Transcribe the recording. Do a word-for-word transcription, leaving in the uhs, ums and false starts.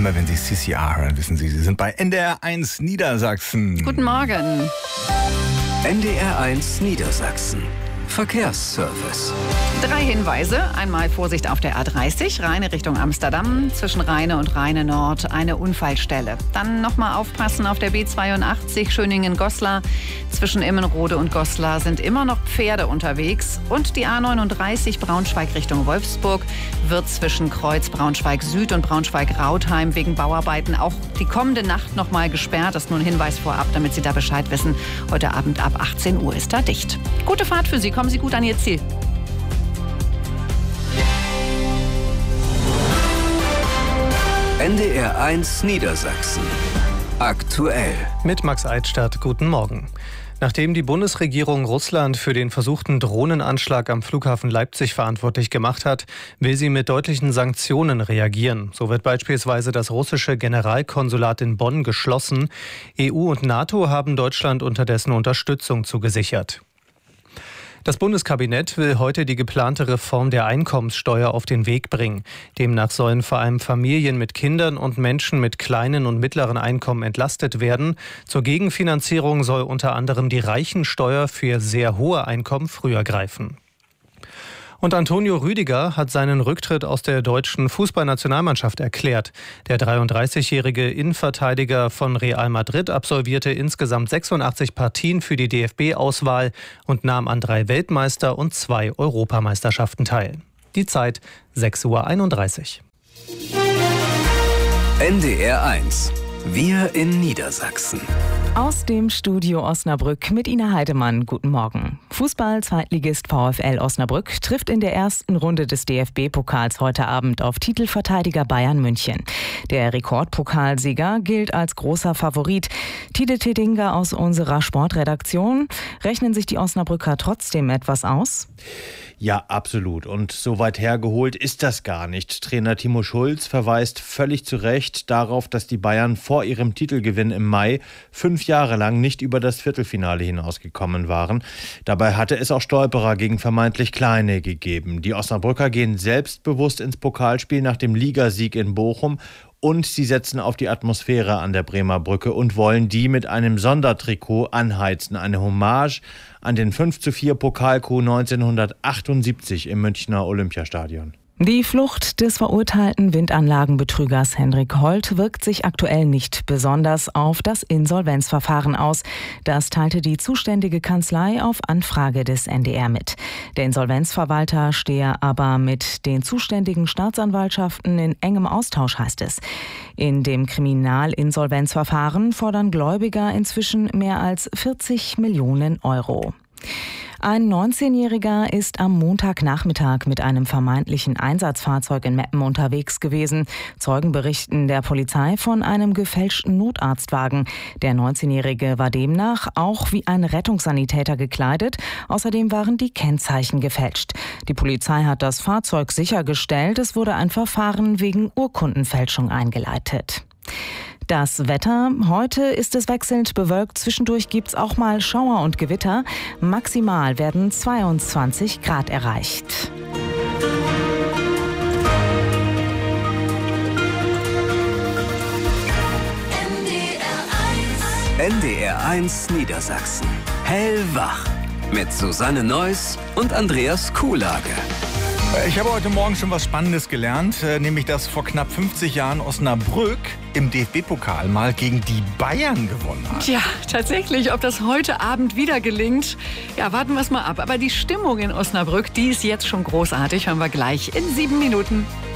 Immer wenn Sie C C R hören, wissen Sie, Sie sind bei N D R eins Niedersachsen. Guten Morgen. N D R eins Niedersachsen. Verkehrsservice. Drei Hinweise. Einmal Vorsicht auf der A dreißig, Rheine Richtung Amsterdam. Zwischen Rheine und Rheine Nord eine Unfallstelle. Dann nochmal aufpassen auf der B zweiundachtzig Schöningen-Goslar. Zwischen Immenrode und Goslar sind immer noch Pferde unterwegs. Und die A neununddreißig Braunschweig Richtung Wolfsburg wird zwischen Kreuz Braunschweig Süd und Braunschweig-Rautheim wegen Bauarbeiten auch die kommende Nacht nochmal gesperrt. Das ist nur ein Hinweis vorab, damit Sie da Bescheid wissen. Heute Abend ab achtzehn Uhr ist da dicht. Gute Fahrt für Sie. Kommen Sie gut an Ihr Ziel. N D R eins Niedersachsen. Aktuell. Mit Max Eidstadt, guten Morgen. Nachdem die Bundesregierung Russland für den versuchten Drohnenanschlag am Flughafen Leipzig verantwortlich gemacht hat, will sie mit deutlichen Sanktionen reagieren. So wird beispielsweise das russische Generalkonsulat in Bonn geschlossen. E U und NATO haben Deutschland unterdessen Unterstützung zugesichert. Das Bundeskabinett will heute die geplante Reform der Einkommenssteuer auf den Weg bringen. Demnach sollen vor allem Familien mit Kindern und Menschen mit kleinen und mittleren Einkommen entlastet werden. Zur Gegenfinanzierung soll unter anderem die Reichensteuer für sehr hohe Einkommen früher greifen. Und Antonio Rüdiger hat seinen Rücktritt aus der deutschen Fußballnationalmannschaft erklärt. Der dreiunddreißigjährige Innenverteidiger von Real Madrid absolvierte insgesamt sechsundachtzig Partien für die D F B-Auswahl und nahm an drei Weltmeister- und zwei Europameisterschaften teil. Die Zeit sechs Uhr einunddreißig. N D R eins. Wir in Niedersachsen. Aus dem Studio Osnabrück mit Ina Heidemann. Guten Morgen. Fußball-Zweitligist VfL Osnabrück trifft in der ersten Runde des D F B-Pokals heute Abend auf Titelverteidiger Bayern München. Der Rekordpokalsieger gilt als großer Favorit. Tide Tedinga aus unserer Sportredaktion. Rechnen sich die Osnabrücker trotzdem etwas aus? Ja, absolut. Und so weit hergeholt ist das gar nicht. Trainer Timo Schulz verweist völlig zu Recht darauf, dass die Bayern vor ihrem Titelgewinn im Mai fünf Jahre lang nicht über das Viertelfinale hinausgekommen waren. Dabei hatte es auch Stolperer gegen vermeintlich Kleine gegeben. Die Osnabrücker gehen selbstbewusst ins Pokalspiel nach dem Ligasieg in Bochum. Und sie setzen auf die Atmosphäre an der Bremer Brücke und wollen die mit einem Sondertrikot anheizen. Eine Hommage an den fünf zu vier Pokalcoup neunzehnhundertachtundsiebzig im Münchner Olympiastadion. Die Flucht des verurteilten Windanlagenbetrügers Henrik Holt wirkt sich aktuell nicht besonders auf das Insolvenzverfahren aus. Das teilte die zuständige Kanzlei auf Anfrage des N D R mit. Der Insolvenzverwalter stehe aber mit den zuständigen Staatsanwaltschaften in engem Austausch, heißt es. In dem Kriminalinsolvenzverfahren fordern Gläubiger inzwischen mehr als vierzig Millionen Euro. Ein neunzehnjähriger ist am Montagnachmittag mit einem vermeintlichen Einsatzfahrzeug in Meppen unterwegs gewesen. Zeugen berichten der Polizei von einem gefälschten Notarztwagen. Der neunzehnjährige war demnach auch wie ein Rettungssanitäter gekleidet. Außerdem waren die Kennzeichen gefälscht. Die Polizei hat das Fahrzeug sichergestellt. Es wurde ein Verfahren wegen Urkundenfälschung eingeleitet. Das Wetter. Heute ist es wechselnd bewölkt. Zwischendurch gibt es auch mal Schauer und Gewitter. Maximal werden zweiundzwanzig Grad erreicht. N D R eins Niedersachsen. Hellwach. Mit Susanne Neuss und Andreas Kuhlage. Ich habe heute Morgen schon was Spannendes gelernt, nämlich dass vor knapp fünfzig Jahren Osnabrück im D F B-Pokal mal gegen die Bayern gewonnen hat. Ja, tatsächlich. Ob das heute Abend wieder gelingt, ja, warten wir es mal ab. Aber die Stimmung in Osnabrück, die ist jetzt schon großartig. Hören wir gleich in sieben Minuten.